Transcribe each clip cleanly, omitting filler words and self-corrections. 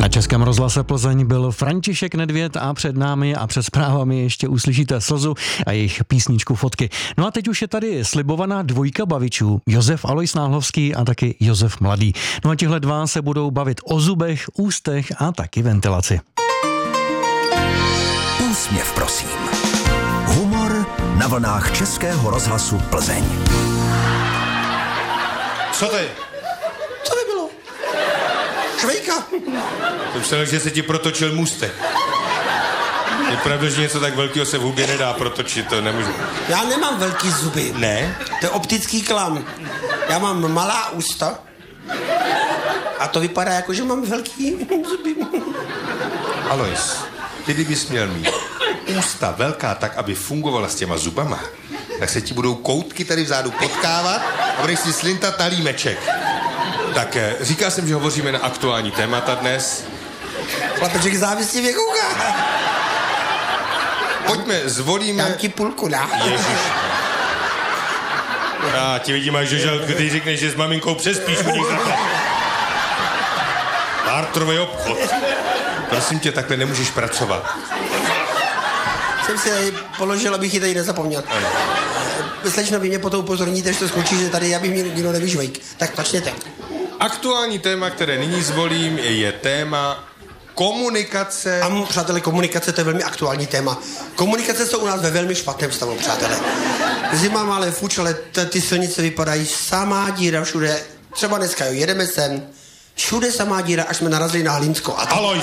Na Českém rozhlase Plzeň byl František Nedvěd a před námi a před zprávami ještě uslyšíte Slzu a jejich písničku Fotky. No a teď už je tady slibovaná dvojka bavičů, Josef Alois Náhlovský a taky Josef Mladý. No a tihle dva se budou bavit o zubech, ústech a taky ventilaci. Úsměv, prosím. Humor na vlnách Českého rozhlasu Plzeň. Co to je? Co by bylo? Švejka. Jsem myslel, že se ti protočil můstek. Je pravda, že něco tak velkého se v hubě nedá protočit, to nemůžu. Já nemám velký zuby. Ne? To je optický klam. Já mám malá ústa a to vypadá jako, že mám velký zuby. Alois, ty kdybys měl mít ústa velká tak, aby fungovala s těma zubama, tak se ti budou koutky tady vzadu potkávat a budeš si slintat na límeček. Tak říkal jsem, že hovoříme na aktuální témata dnes. Chlapeček závislivě kouká. Pojďme, zvolíme... Dám ti půlku, dá. Ježiš. Já ti vidím až do žaludku, když řekneš, že s maminkou přespíš u nich takhle. Bartrový obchod. Prosím tě, takhle nemůžeš pracovat. Jsem si tady položil, abych ji tady nezapomněl. Ano. Slečno, vy mě potom upozorníte, že to skončí, že tady já bych měl nikdo nevyžvejk. Tak začněte. Aktuální téma, které nyní zvolím, je téma komunikace. A přátelé, komunikace, to je velmi aktuální téma. Komunikace jsou u nás ve velmi špatném stavu, přátelé. Zima má ale fuč, ale ty silnice vypadají samá díra všude. Třeba dneska, jo, jedeme sem. Všude samá díra, až jsme narazili na Hlínsko. A Alois!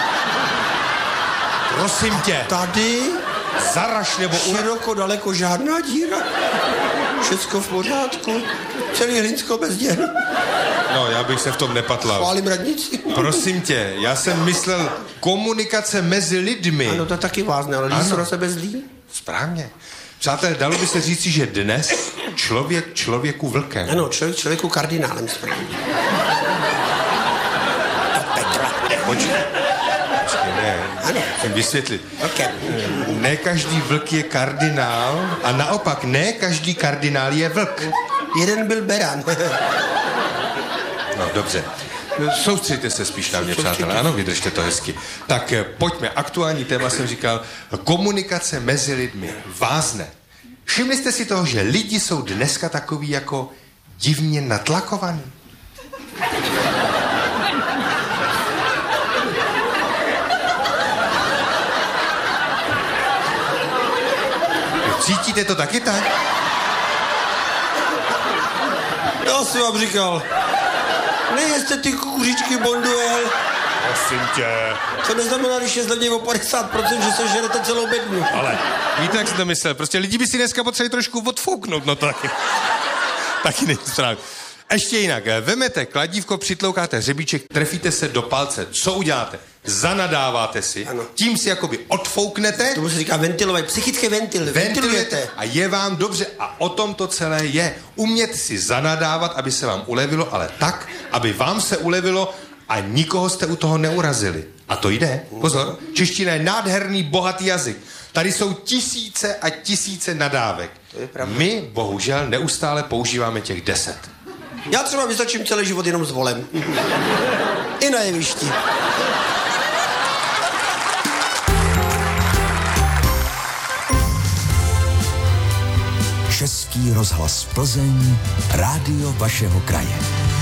Prosím tě, tady zaraž nebo široko, daleko žádná díra. Všecko v pořádku. Celý Hlínsko bez děr. No, já bych se v tom nepatlal. Chválím radnici. Prosím tě, já jsem myslel komunikace mezi lidmi. Ano, to je taky vázne, ale lidi Ano. jsou na sebe zlí. Správně. Přátelé, dalo by se říci, že dnes člověk člověku vlkem. Ano, člověku kardinálem správně. Petra. Počkej, ne, Ano. musím vysvětlit. Okay. Ne každý vlk je kardinál a naopak ne každý kardinál je vlk. Jeden byl beran. No, dobře. Soustřeďte se spíš na mě, přátelé. Ano, vydržte to hezky. Tak pojďme. Aktuální téma jsem říkal komunikace mezi lidmi. Vázne. Všimli jste si toho, že lidi jsou dneska takový jako divně natlakovaný? Cítíte to taky tak? Já jsem vám říkal, nejeste ty kukuřičky Bonduel. Prosím tě. To neznamená, když je zlevněji o 50%, že se žerete celou bednu. Ale víte, jak jsem to myslel? Prostě lidi by si dneska potřebovali trošku odfouknout, no to taky není správně. Ještě jinak, vemete kladívko, přitloukáte hřebíček, trefíte se do palce. Co uděláte? Zanadáváte si, Ano. tím si jakoby odfouknete, Tomu se říká ventilovat, psychický ventil. Ventilujete. a je vám dobře. A o tom to celé je. Umět si zanadávat, aby se vám ulevilo, ale tak, aby vám se ulevilo a nikoho jste u toho neurazili. A to jde. Pozor, čeština je nádherný, bohatý jazyk. Tady jsou tisíce a tisíce nadávek. To je pravda. My, bohužel, neustále používáme těch 10. Já třeba vystačím celý život jenom s volem. I na jevišti. Český rozhlas Plzeň, rádio vašeho kraje.